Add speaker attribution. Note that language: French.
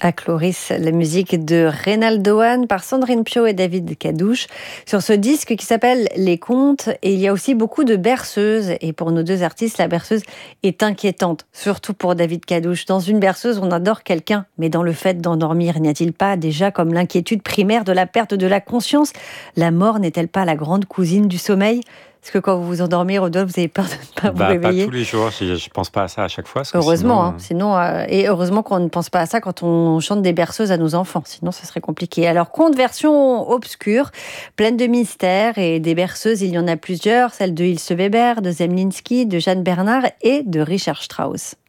Speaker 1: À Cloris, la musique de Reynaldo Hahn par Sandrine Piau et David Cadouche sur ce disque qui s'appelle Les Contes. Et il y a aussi beaucoup de berceuses. Et pour nos deux artistes, la berceuse est inquiétante, surtout pour David Cadouche. Dans une berceuse, on adore quelqu'un, mais dans le fait d'endormir, n'y a-t-il pas déjà comme l'inquiétude primaire de la perte de la conscience? La mort n'est-elle pas la grande cousine du sommeil? Est-ce que quand vous vous endormez, Rodolphe, vous avez peur de ne pas vous
Speaker 2: Pas
Speaker 1: réveiller?
Speaker 2: tous les jours, je pense pas à ça à chaque fois, parce que
Speaker 1: Heureusement,
Speaker 2: sinon,
Speaker 1: et heureusement qu'on ne pense pas à ça quand on chante des berceuses à nos enfants, sinon ce serait compliqué. Alors, conte version obscure, pleine de mystères, et des berceuses, il y en a plusieurs, celle de Ilse Weber, de Zemlinsky, de Jeanne Bernard et de Richard Strauss.